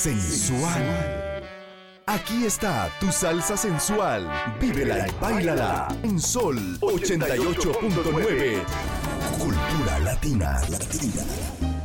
sensual. Aquí está tu salsa sensual. Vívela y báilala en Sol 88.9. Cultura latina.